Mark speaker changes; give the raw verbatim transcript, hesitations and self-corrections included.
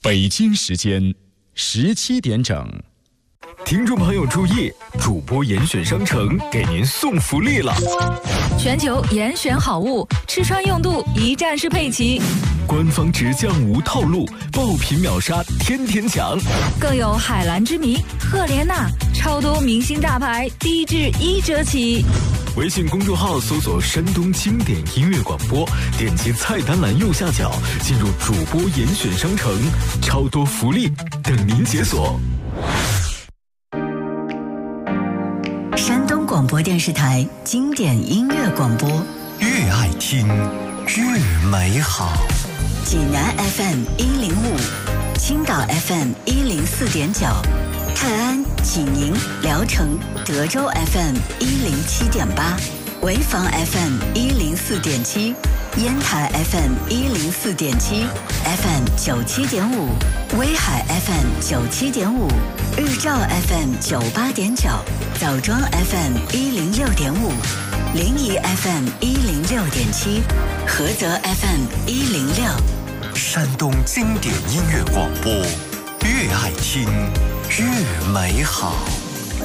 Speaker 1: 北京时间十七点整。
Speaker 2: 听众朋友注意，主播严选商城给您送福利了！
Speaker 3: 全球严选好物，吃穿用度一站式配齐，
Speaker 2: 官方直降无套路，爆品秒杀天天抢，
Speaker 3: 更有海蓝之谜、赫莲娜，超多明星大牌低至一折起。
Speaker 2: 微信公众号搜索山东经典音乐广播，点击菜单栏右下角进入主播严选商城，超多福利等您解锁。
Speaker 4: 山东广播电视台经典音乐广播，
Speaker 5: 越爱听越美好。
Speaker 4: 济南 F M 一零五，青岛 F M 一零四点九，泰安、济宁、聊城、德州 F M 一零七点八，潍坊 F M 一零四点七，烟台 F M 一零四点七 ，F M 九七点五，威海 F M 九七点五，日照 F M 九八点九，枣庄 F M 一零六点五，临沂 F M 一零六点七，菏泽 F M 一零六。
Speaker 5: 山东经典音乐广播，越爱听越美好。